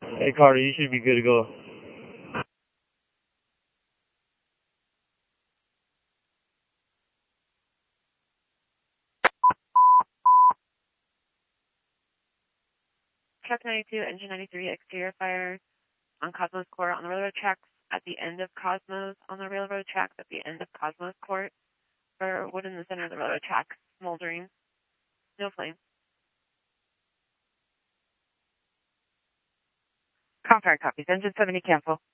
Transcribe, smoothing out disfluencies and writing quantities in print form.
Hey Carter, you should be good to go. Truck 92, engine 93, exterior fire on Cosmos Court on the railroad tracks at the end of Cosmos, on the railroad tracks at the end of Cosmos Court, or wood in the center of the railroad tracks, smoldering, no flame. Contract copies, engine 70 cancel.